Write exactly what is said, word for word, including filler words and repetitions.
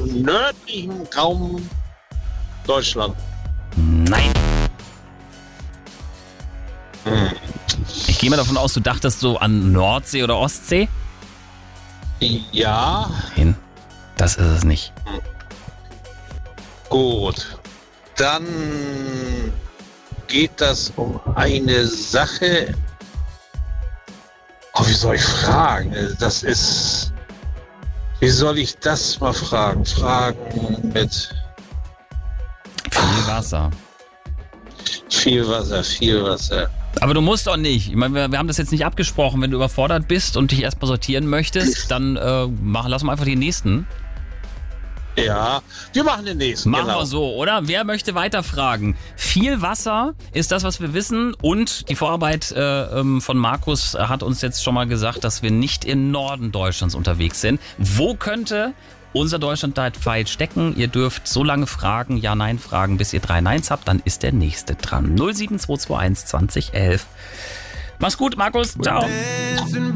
im nördlichen Raum Deutschland? Nein. Hm. Ich gehe mal davon aus, du dachtest so an Nordsee oder Ostsee? Ja. Nein, das ist es nicht. Gut. Dann geht das um eine Sache. Oh, wie soll ich fragen? Das ist... Wie soll ich das mal fragen? Fragen mit... Viel Wasser. Viel Wasser, viel Wasser. Aber du musst doch nicht. Ich meine, wir, wir haben das jetzt nicht abgesprochen. Wenn du überfordert bist und dich erstmal sortieren möchtest, dann äh, mach, lass mal einfach den nächsten. Ja, wir machen den nächsten. Machen genau. wir so, oder? Wer möchte weiterfragen? Viel Wasser ist das, was wir wissen. Und die Vorarbeit äh, ähm, von Markus hat uns jetzt schon mal gesagt, dass wir nicht im Norden Deutschlands unterwegs sind. Wo könnte unser Deutschlandweit stecken? Ihr dürft so lange fragen, Ja-Nein fragen, bis ihr drei Neins habt. Dann ist der nächste dran. null sieben zwei zwei eins zwanzig elf. Mach's gut, Markus. Ciao.